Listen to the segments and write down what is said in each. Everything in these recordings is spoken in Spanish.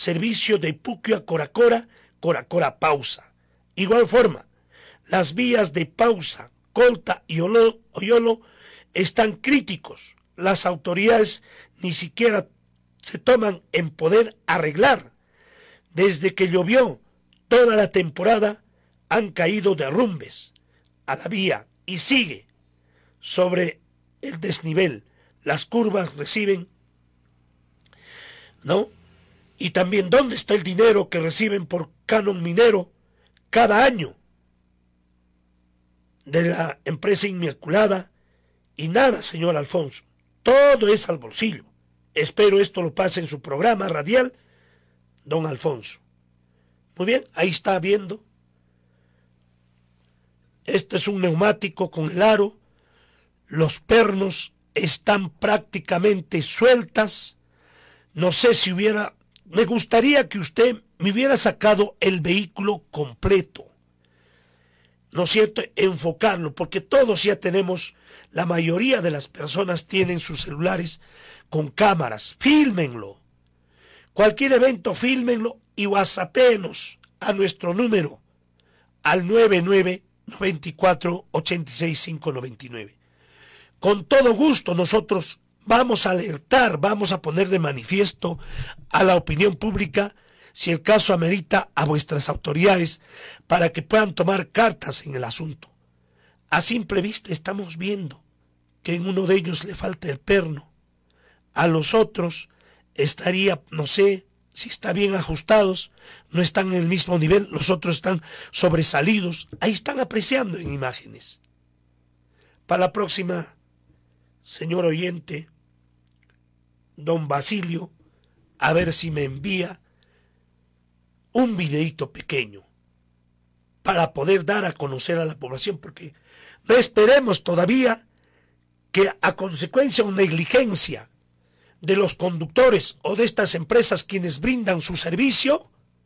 servicio de Puquio a Coracora, Coracora Pausa. Igual forma, las vías de Pausa, Colta y Oyolo están críticos. Las autoridades ni siquiera se toman en poder arreglar. Desde que llovió toda la temporada han caído derrumbes a la vía y sigue sobre el desnivel. Las curvas reciben, ¿no? Y también, ¿dónde está el dinero que reciben por canon minero cada año de la empresa Inmaculada? Y nada, señor Alfonso, todo es al bolsillo. Espero esto lo pase en su programa radial, don Alfonso. Muy bien, ahí está viendo. Este es un neumático con el aro. Los pernos están prácticamente sueltas. No sé si me gustaría que usted me hubiera sacado el vehículo completo, ¿no es cierto? Enfocarlo, porque todos ya tenemos, la mayoría de las personas tienen sus celulares con cámaras. Fílmenlo. Cualquier evento, fílmenlo y whatsappenos a nuestro número, al 99-94-86-599. Con todo gusto nosotros vamos a alertar, vamos a poner de manifiesto a la opinión pública, si el caso amerita, a vuestras autoridades para que puedan tomar cartas en el asunto. A simple vista estamos viendo que en uno de ellos le falta el perno, a los otros estaría, no sé si está bien ajustados, no están en el mismo nivel, los otros están sobresalidos, ahí están apreciando en imágenes. Para la próxima, señor oyente, don Basilio, a ver si me envía un videíto pequeño para poder dar a conocer a la población, porque no esperemos todavía que a consecuencia o negligencia de los conductores o de estas empresas quienes brindan su servicio,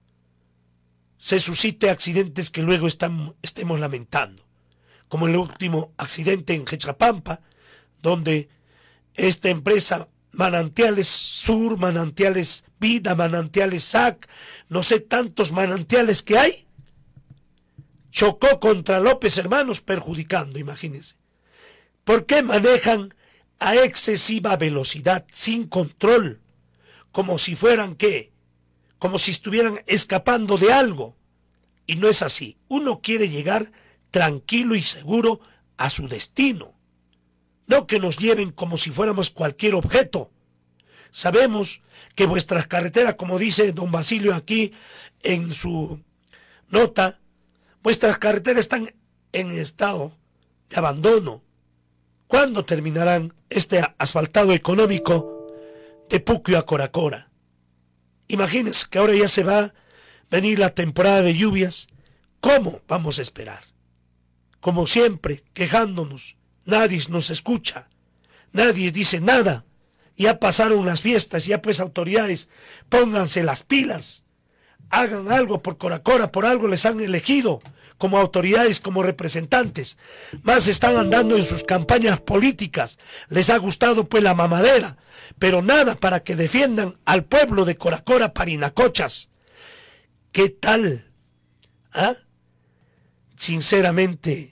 se suscite accidentes que luego estemos lamentando, como el último accidente en Jechapampa, donde esta empresa Manantiales Sur, Manantiales Vida, Manantiales SAC, no sé tantos manantiales que hay, chocó contra López Hermanos, perjudicando, imagínense. ¿Por qué manejan a excesiva velocidad, sin control, como si fueran qué? Como si estuvieran escapando de algo? Y no es así. Uno quiere llegar tranquilo y seguro a su destino. No que nos lleven como si fuéramos cualquier objeto. Sabemos que vuestras carreteras, como dice don Basilio aquí en su nota, vuestras carreteras están en estado de abandono. ¿Cuándo terminarán este asfaltado económico de Puquio a Coracora? Imagínense que ahora ya se va a venir la temporada de lluvias. ¿Cómo vamos a esperar? Como siempre, quejándonos. Nadie nos escucha, nadie dice nada. Ya pasaron las fiestas, ya pues autoridades, pónganse las pilas, hagan algo por Coracora, por algo les han elegido como autoridades, como representantes. Más están andando en sus campañas políticas, les ha gustado pues la mamadera, pero nada para que defiendan al pueblo de Coracora, Parinacochas. ¿Qué tal? ¿Ah? Sinceramente,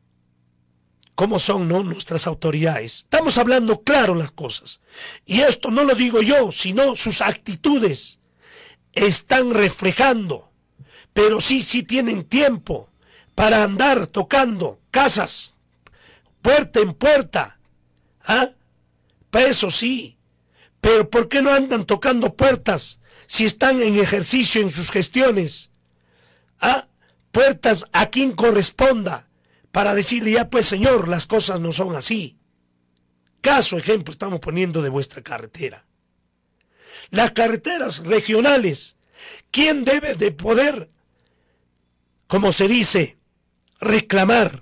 ¿cómo son, no, nuestras autoridades? Estamos hablando claro las cosas. Y esto no lo digo yo, sino sus actitudes están reflejando. Pero sí tienen tiempo para andar tocando casas, puerta en puerta. ¿Ah? Para eso sí. Pero ¿por qué no andan tocando puertas si están en ejercicio en sus gestiones? ¿Ah? Puertas a quien corresponda, para decirle ya pues señor, las cosas no son así. Caso ejemplo estamos poniendo de vuestra carretera. Las carreteras regionales, ¿quién debe de poder, como se dice, reclamar?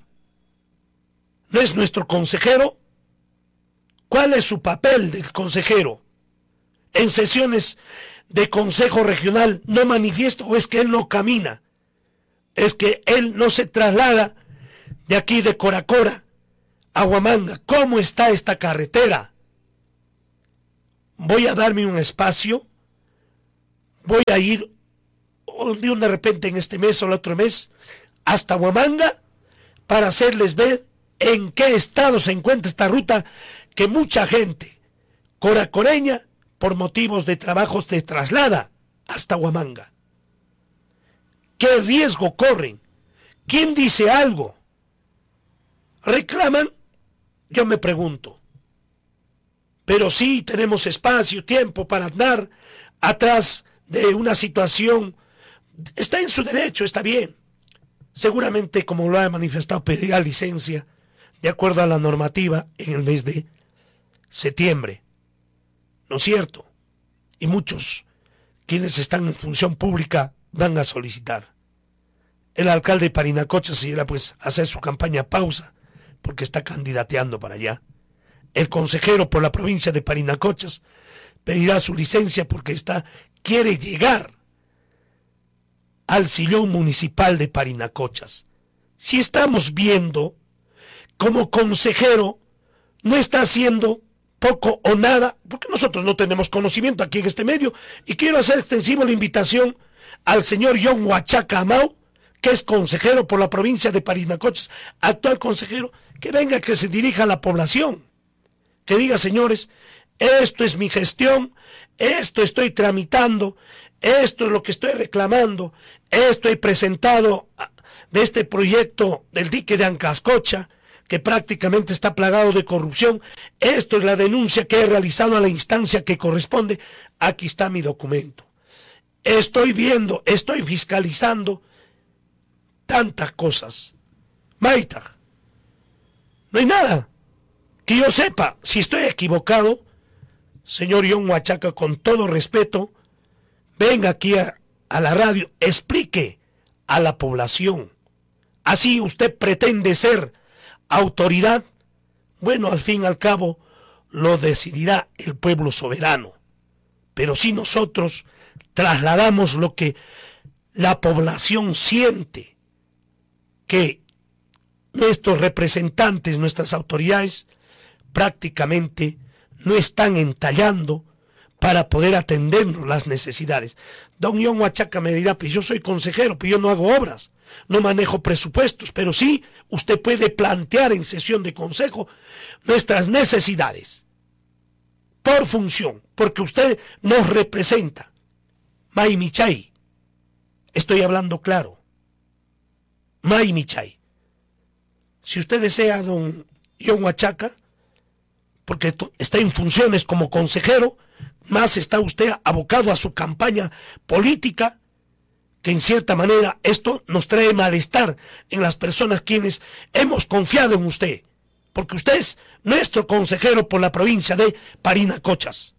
¿No es nuestro consejero? ¿Cuál es su papel del consejero? En sesiones de consejo regional no manifiesta, o es que él no camina, es que él no se traslada de aquí de Coracora a Huamanga. ¿Cómo está esta carretera? Voy a darme un espacio, voy a ir de repente en este mes o el otro mes hasta Huamanga para hacerles ver en qué estado se encuentra esta ruta que mucha gente coracoreña por motivos de trabajos se traslada hasta Huamanga. ¿Qué riesgo corren? ¿Quién dice algo? ¿Reclaman? Yo me pregunto. Pero sí tenemos espacio, tiempo para andar atrás de una situación. Está en su derecho, está bien. Seguramente, como lo ha manifestado, pedirá licencia de acuerdo a la normativa en el mes de septiembre. ¿No es cierto? Y muchos, quienes están en función pública, van a solicitar. El alcalde de Parinacochas irá pues a hacer su campaña pausa, porque está candidateando para allá. El consejero por la provincia de Parinacochas pedirá su licencia porque quiere llegar al sillón municipal de Parinacochas. Si estamos viendo como consejero no está haciendo poco o nada, porque nosotros no tenemos conocimiento aquí en este medio, y quiero hacer extensiva la invitación al señor John Huachaca Amau, que es consejero por la provincia de Parinacochas, actual consejero, que venga, que se dirija a la población, que diga: señores, esto es mi gestión, esto estoy tramitando, esto es lo que estoy reclamando, esto he presentado de este proyecto del dique de Ancascocha, que prácticamente está plagado de corrupción, esto es la denuncia que he realizado a la instancia que corresponde, aquí está mi documento. Estoy viendo, estoy fiscalizando tantas cosas. Maita, no hay nada. Que yo sepa, si estoy equivocado, señor John Huachaca, con todo respeto, venga aquí a la radio, explique a la población. Así usted pretende ser autoridad. Bueno, al fin y al cabo, lo decidirá el pueblo soberano. Pero si nosotros trasladamos lo que la población siente, que nuestros representantes, nuestras autoridades, prácticamente no están entallando para poder atendernos las necesidades. Don John Huachaca me dirá: pues yo soy consejero, pues yo no hago obras, no manejo presupuestos, pero sí usted puede plantear en sesión de consejo nuestras necesidades por función, porque usted nos representa. May Michay, estoy hablando claro. May Michay. Si usted desea, don John Huachaca, porque está en funciones como consejero, más está usted abocado a su campaña política, que en cierta manera esto nos trae malestar en las personas quienes hemos confiado en usted, porque usted es nuestro consejero por la provincia de Parinacochas.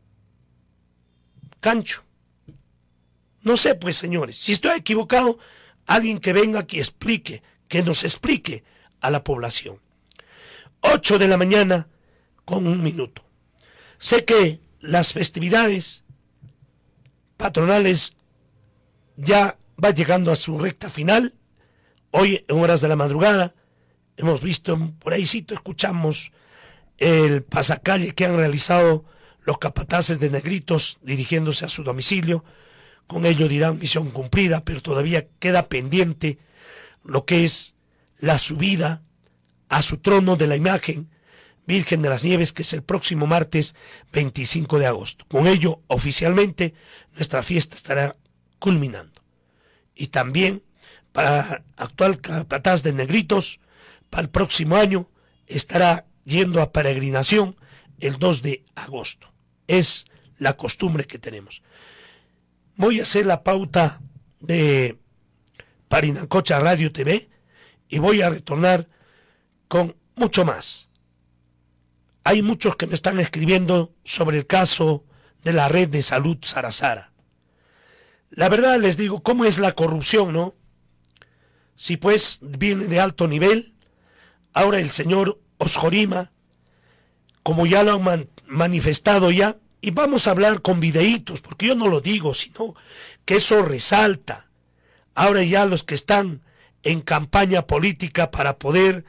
Cancho. No sé, pues, señores, si estoy equivocado, alguien que venga aquí explique, que nos explique a la población. 8 de la mañana con 1 minuto. Sé que las festividades patronales ya va llegando a su recta final. Hoy, en horas de la madrugada, hemos visto por ahí, escuchamos el pasacalle que han realizado los capataces de Negritos dirigiéndose a su domicilio. Con ello dirán misión cumplida, pero todavía queda pendiente lo que es la subida a su trono de la imagen Virgen de las Nieves, que es el próximo martes 25 de agosto. Con ello, oficialmente, nuestra fiesta estará culminando. Y también, para actual capataz de Negritos, para el próximo año, estará yendo a peregrinación el 2 de agosto. Es la costumbre que tenemos. Voy a hacer la pauta de Parinacocha Radio TV y voy a retornar con mucho más. Hay muchos que me están escribiendo sobre el caso de la red de salud Sarasara. La verdad les digo, ¿cómo es la corrupción, no? Si pues viene de alto nivel, ahora el señor Osjorima, como ya lo han manifestado ya, y vamos a hablar con videitos, porque yo no lo digo, sino que eso resalta. Ahora ya los que están en campaña política para poder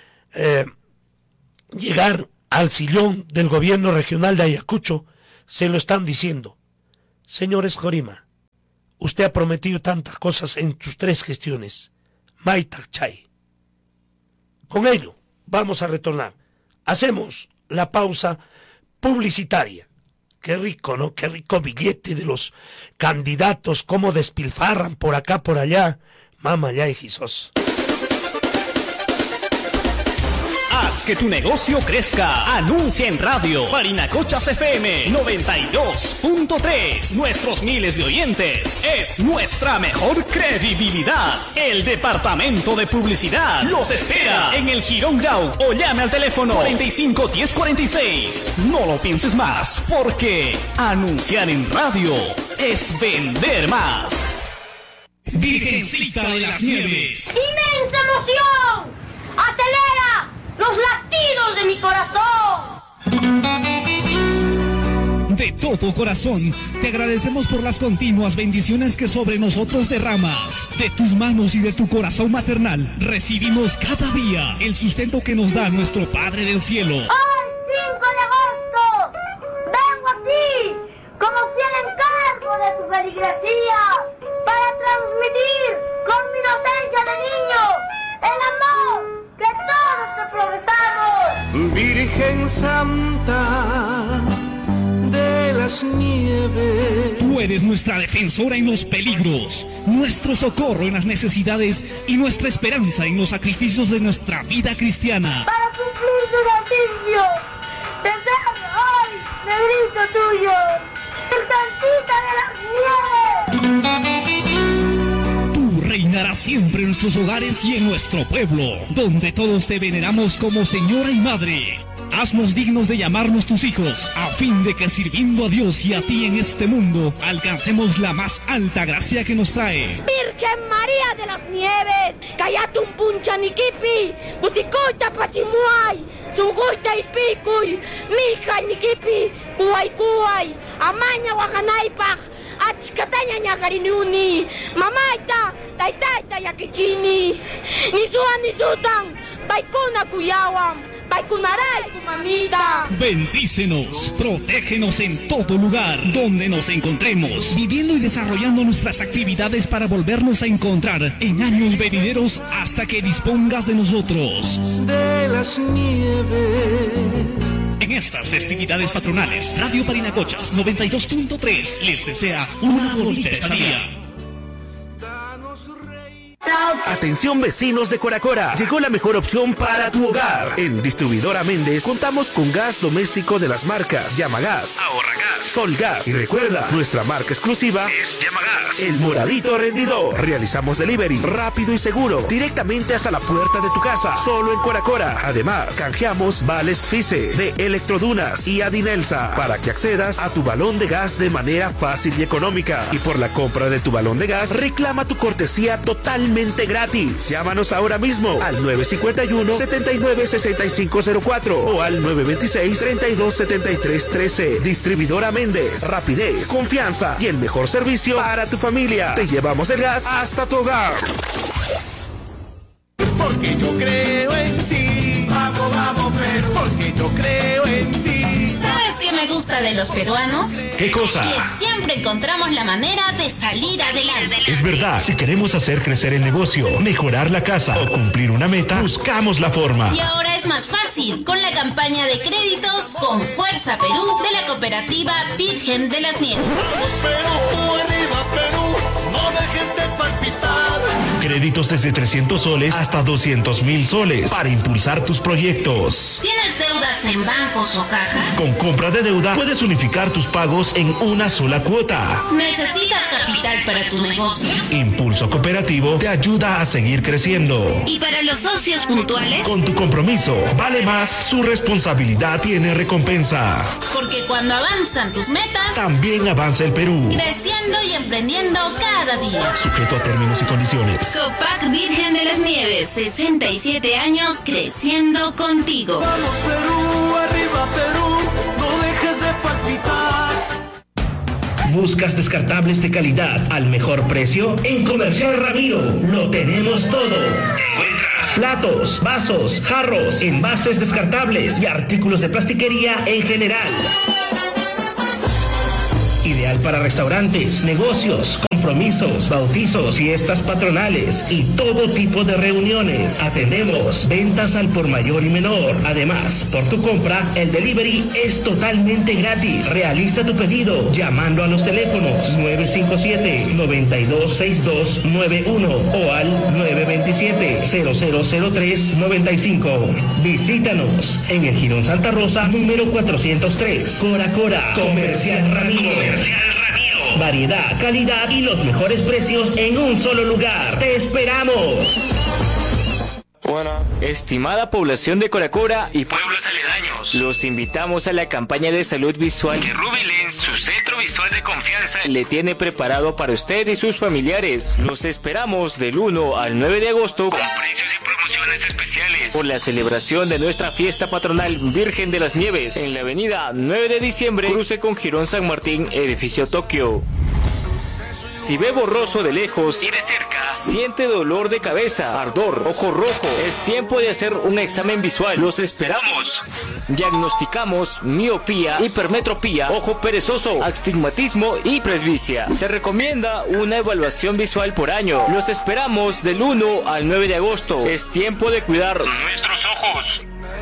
llegar al sillón del gobierno regional de Ayacucho, se lo están diciendo. Señor Esjorima, Usted ha prometido tantas cosas en sus 3 gestiones. Maitak Chay. Con ello, vamos a retornar. Hacemos la pausa publicitaria. Qué rico, ¿no? Qué rico billete de los candidatos, cómo despilfarran por acá, por allá. Mama ya, hijisos. Haz que tu negocio crezca. Anuncia en radio. Parinacochas FM 92.3. Nuestros miles de oyentes es nuestra mejor credibilidad. El departamento de publicidad los espera en el Girón Grau o llame al teléfono 45 10 46. No lo pienses más, porque anunciar en radio es vender más. Virgencita de las Nieves. ¡Inmensa emoción! ¡Acelera los latidos de mi corazón! De todo corazón, te agradecemos por las continuas bendiciones que sobre nosotros derramas. De tus manos y de tu corazón maternal, recibimos cada día el sustento que nos da nuestro Padre del Cielo. ¡Hoy, 5 de agosto! ¡Vengo aquí como fiel encargo de tu feligresía para transmitir con mi inocencia de niño el amor que todos te profesamos! Virgen Santa de las Nieves. Tú eres nuestra defensora en los peligros, nuestro socorro en las necesidades y nuestra esperanza en los sacrificios de nuestra vida cristiana. Para cumplir tu bautismo, te dan hoy, negrito tuyo, Virgencita de las Nieves. Tú reinarás siempre en nuestros hogares y en nuestro pueblo, donde todos te veneramos como Señora y Madre. Haznos dignos de llamarnos tus hijos, a fin de que sirviendo a Dios y a ti en este mundo, alcancemos la más alta gracia que nos trae. Virgen María de las Nieves, Kayatum Punchanikipi, Busikoita Pachimuay, Sugoita Ipicuy, Mija Nikipi, Kuay, Amaña Wahanaipaj, Achkataña Ñagarinuni, Mamaita, Taitaita Yakichini, Nisutan, Baikuna Kuyawam. Bendícenos, protégenos en todo lugar donde nos encontremos, viviendo y desarrollando nuestras actividades para volvernos a encontrar en años venideros hasta que dispongas de nosotros. De las Nieves. En estas festividades patronales, Radio Parinacochas 92.3 les desea una bonita estadía. Atención vecinos de Coracora, llegó la mejor opción para tu hogar. En Distribuidora Méndez contamos con gas doméstico de las marcas Yamagas, Ahorragas, Solgas y recuerda, nuestra marca exclusiva es Yamagas, el moradito rendidor. Realizamos delivery rápido y seguro directamente hasta la puerta de tu casa, solo en Coracora. Además, canjeamos vales FICE de Electrodunas y Adinelsa para que accedas a tu balón de gas de manera fácil y económica. Y por la compra de tu balón de gas, reclama tu cortesía totalmente gratis. Llámanos ahora mismo al 951-796504 o al 926-327313. Distribuidora Méndez. Rapidez, confianza y el mejor servicio para tu familia. Te llevamos el gas hasta tu hogar. Porque yo creo en ti. Vamos, vamos, Perú. Porque yo creo en ti. ¿Sabes qué me gusta de los peruanos? ¿Qué cosa? Que siempre encontramos la manera de salir adelante. Es verdad, si queremos hacer crecer el negocio, mejorar la casa o cumplir una meta, buscamos la forma. Y ahora es más fácil con la campaña de créditos con Fuerza Perú de la cooperativa Virgen de las Nieves. Vamos, Perú, arriba, Perú. No dejes de palpitar. Créditos desde 300 soles hasta 200,000 soles para impulsar tus proyectos. ¿Tienes deudas en bancos o cajas? Con compra de deuda puedes unificar tus pagos en una sola cuota. ¿Necesitas capital para tu negocio? Impulso Cooperativo te ayuda a seguir creciendo. ¿Y para los socios puntuales? Con tu compromiso, vale más, su responsabilidad tiene recompensa. Porque cuando avanzan tus metas, también avanza el Perú. Creciendo y emprendiendo cada día. Sujeto a términos y condiciones. Copac Virgen de las Nieves, 67 años creciendo contigo. Vamos, Perú, arriba, Perú. No dejes de palpitar. ¿Buscas descartables de calidad al mejor precio? En Comercial Ramiro lo tenemos todo. Encuentras platos, vasos, jarros, envases descartables y artículos de plastiquería en general. Ideal para restaurantes, negocios, con compromisos, bautizos, fiestas patronales y todo tipo de reuniones. Atendemos ventas al por mayor y menor. Además, por tu compra, el delivery es totalmente gratis. Realiza tu pedido llamando a los teléfonos 957-926291 o al 927-000395. Visítanos en el Jirón Santa Rosa, número 403. Cora, Comercial Ramiro. Variedad, calidad y los mejores precios en un solo lugar. ¡Te esperamos! Estimada población de Coracora y pueblos aledaños, los invitamos a la campaña de salud visual que Rubilens, su centro visual de confianza, le tiene preparado para usted y sus familiares. Los esperamos del 1 al 9 de agosto con precios y promociones especiales por la celebración de nuestra fiesta patronal Virgen de las Nieves en la avenida 9 de diciembre, cruce con Jirón San Martín, edificio Tokio. Si ve borroso de lejos y de cerca, siente dolor de cabeza, ardor, ojo rojo, es tiempo de hacer un examen visual. Los esperamos. Diagnosticamos miopía, hipermetropía, ojo perezoso, astigmatismo y presbicia. Se recomienda una evaluación visual por año. Los esperamos del 1 al 9 de agosto. Es tiempo de cuidar nuestros ojos.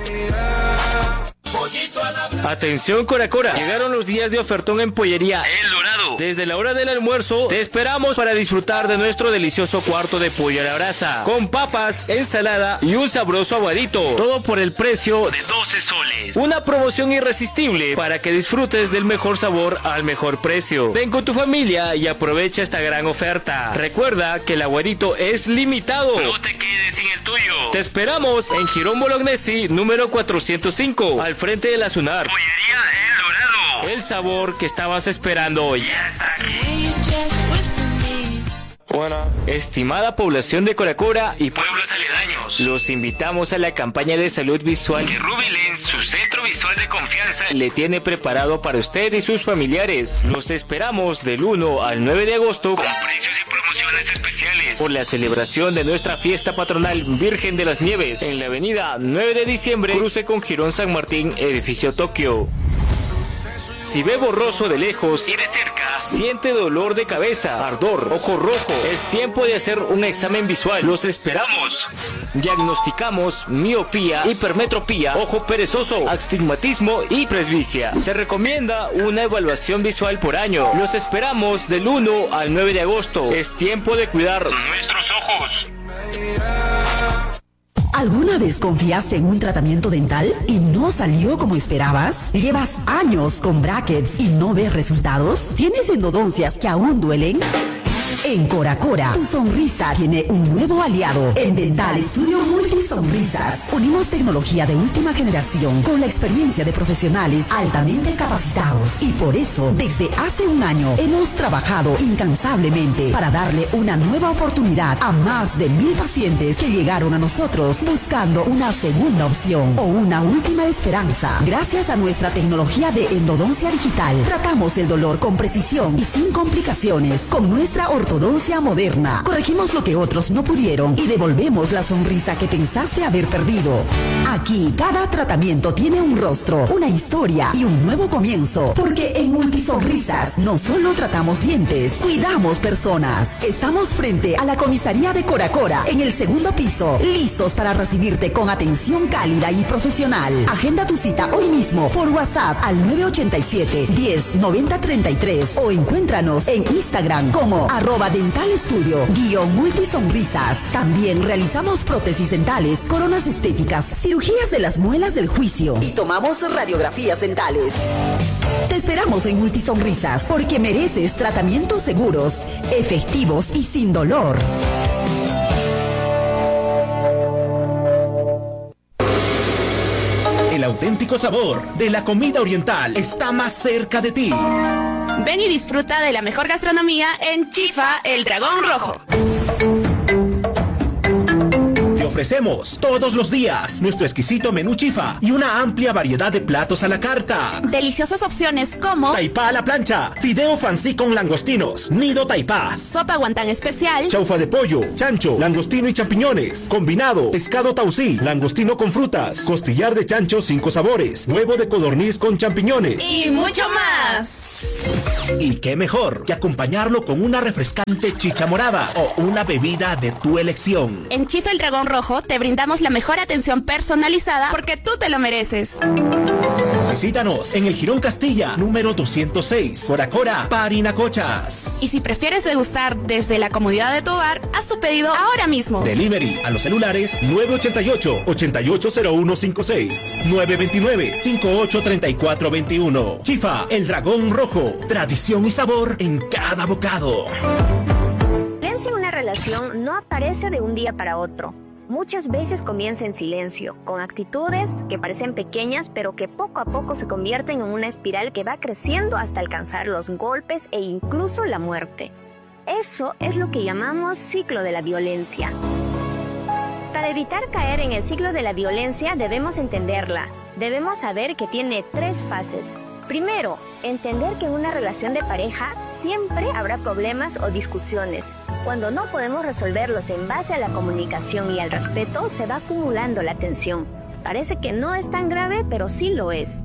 Atención Coracora, llegaron los días de ofertón en Pollería El Dorado. Desde la hora del almuerzo te esperamos para disfrutar de nuestro delicioso cuarto de pollo a la brasa, con papas, ensalada y un sabroso aguadito, todo por el precio de 12 soles. Una promoción irresistible para que disfrutes del mejor sabor al mejor precio. Ven con tu familia y aprovecha esta gran oferta. Recuerda que el aguadito es limitado. No te quedes sin el tuyo. Te esperamos en Jirón Bolognesi, número 405, al frente de la SUNAR. Pollería El Dorado. El sabor que estabas esperando hoy. Ya está aquí. Estimada población de Coracora y pueblos aledaños, los invitamos a la campaña de salud visual que Rubilens, su centro visual de confianza, le tiene preparado para usted y sus familiares. Los esperamos del 1 al 9 de agosto con precios y promociones especiales por la celebración de nuestra fiesta patronal Virgen de las Nieves en la avenida 9 de diciembre, cruce con Jirón San Martín, edificio Tokio. Si ve borroso de lejos y de cerca, siente dolor de cabeza, ardor, ojo rojo, es tiempo de hacer un examen visual. Los esperamos. Diagnosticamos miopía, hipermetropía, ojo perezoso, astigmatismo y presbicia. Se recomienda una evaluación visual por año. Los esperamos del 1 al 9 de agosto. Es tiempo de cuidar nuestros ojos. ¿Alguna vez confiaste en un tratamiento dental y no salió como esperabas? ¿Llevas años con brackets y no ves resultados? ¿Tienes endodoncias que aún duelen? En Coracora, tu sonrisa tiene un nuevo aliado. En Dental Studio Multisonrisas, unimos tecnología de última generación con la experiencia de profesionales altamente capacitados. Y por eso, desde hace un año, hemos trabajado incansablemente para darle una nueva oportunidad a más de 1,000 pacientes que llegaron a nosotros buscando una segunda opción o una última esperanza. Gracias a nuestra tecnología de endodoncia digital, tratamos el dolor con precisión y sin complicaciones. Con nuestra ortodoncia moderna, corregimos lo que otros no pudieron y devolvemos la sonrisa que pensaste haber perdido. Aquí, cada tratamiento tiene un rostro, una historia y un nuevo comienzo, porque en Multisonrisas no solo tratamos dientes, cuidamos personas. Estamos frente a la comisaría de Coracora, en el segundo piso, listos para recibirte con atención cálida y profesional. Agenda tu cita hoy mismo por WhatsApp al 987 10 90 33 o encuéntranos en Instagram como @Dental Studio _Multisonrisas. También realizamos prótesis dentales, coronas estéticas, cirugías de las muelas del juicio y tomamos radiografías dentales. Te esperamos en Multisonrisas porque mereces tratamientos seguros, efectivos y sin dolor. El auténtico sabor de la comida oriental está más cerca de ti. Ven y disfruta de la mejor gastronomía en Chifa, el Dragón Rojo. Te ofrecemos todos los días nuestro exquisito menú Chifa y una amplia variedad de platos a la carta. Deliciosas opciones como taipá a la plancha, fideo fancy con langostinos, nido taipá, sopa guantán especial, chaufa de pollo, chancho, langostino y champiñones, combinado, pescado tausí, langostino con frutas, costillar de chancho 5 sabores, huevo de codorniz con champiñones y mucho más. Y qué mejor que acompañarlo con una refrescante chicha morada o una bebida de tu elección. En Chifa el Dragón Rojo te brindamos la mejor atención personalizada porque tú te lo mereces. Visítanos en el Jirón Castilla, número 206, Coracora, Parinacochas. Y si prefieres degustar desde la comodidad de tu hogar, haz tu pedido ahora mismo. Delivery a los celulares 988-880156, 929-583421. Chifa, el Dragón Rojo, tradición y sabor en cada bocado. La violencia en una relación no aparece de un día para otro. Muchas veces comienza en silencio, con actitudes que parecen pequeñas, pero que poco a poco se convierten en una espiral que va creciendo hasta alcanzar los golpes e incluso la muerte. Eso es lo que llamamos ciclo de la violencia. Para evitar caer en el ciclo de la violencia debemos entenderla. Debemos saber que tiene 3 fases. Primero, entender que en una relación de pareja siempre habrá problemas o discusiones. Cuando no podemos resolverlos en base a la comunicación y al respeto, se va acumulando la tensión. Parece que no es tan grave, pero sí lo es.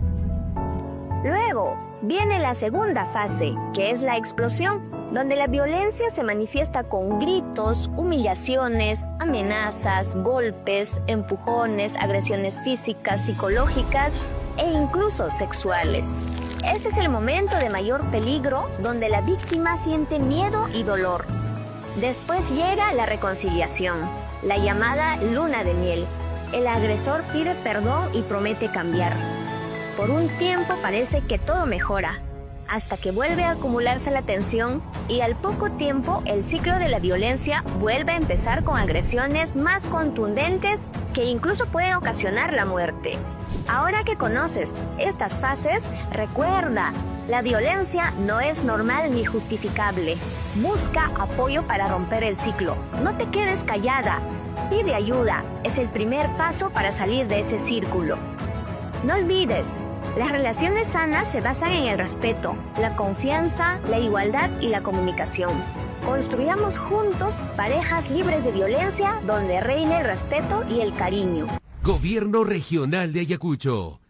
Luego, viene la segunda fase, que es la explosión, donde la violencia se manifiesta con gritos, humillaciones, amenazas, golpes, empujones, agresiones físicas, psicológicas e incluso sexuales. Este es el momento de mayor peligro, donde la víctima siente miedo y dolor. Después llega la reconciliación, la llamada luna de miel. El agresor pide perdón y promete cambiar. Por un tiempo parece que todo mejora, hasta que vuelve a acumularse la tensión y al poco tiempo el ciclo de la violencia vuelve a empezar con agresiones más contundentes que incluso pueden ocasionar la muerte. Ahora que conoces estas fases, recuerda, la violencia no es normal ni justificable. Busca apoyo para romper el ciclo. No te quedes callada. Pide ayuda. Es el primer paso para salir de ese círculo. No olvides, las relaciones sanas se basan en el respeto, la confianza, la igualdad y la comunicación. Construyamos juntos parejas libres de violencia donde reine el respeto y el cariño. Gobierno Regional de Ayacucho.